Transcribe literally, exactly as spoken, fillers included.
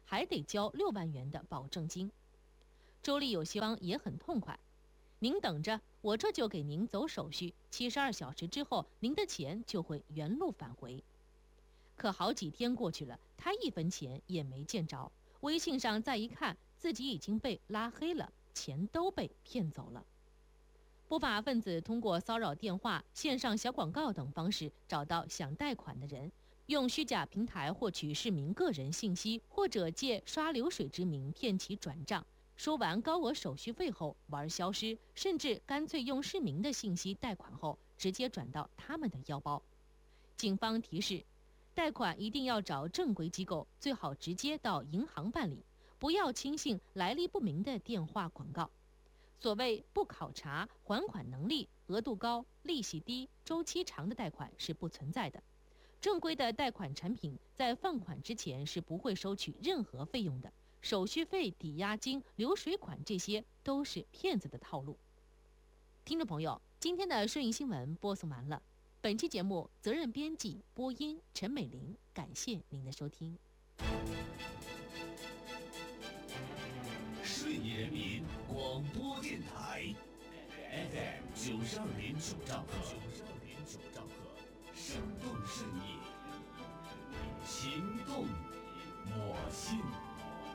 还得交六万元的保证金。周丽有些方也很痛快，您等着，我这就给您走手续，七十二小时之后，您的钱就会原路返回。可好几天过去了，他一分钱也没见着，微信上再一看，自己已经被拉黑了，钱都被骗走了。不法分子通过骚扰电话、线上小广告等方式找到想贷款的人，用虚假平台获取市民个人信息，或者借刷流水之名骗其转账，收完高额手续费后玩消失，甚至干脆用市民的信息贷款后直接转到他们的腰包。警方提示，贷款一定要找正规机构，最好直接到银行办理，不要轻信来历不明的电话广告。所谓不考察还款能力、额度高、利息低、周期长的贷款是不存在的。正规的贷款产品在放款之前是不会收取任何费用的，手续费、抵押金、流水款这些都是骗子的套路。听众朋友，今天的顺义新闻播送完了。本期节目责任编辑播音陈美玲，感谢您的收听。 顺义人民广播电台 F M 九十二点九兆赫，九十二点九兆赫，生动顺义，行动我心。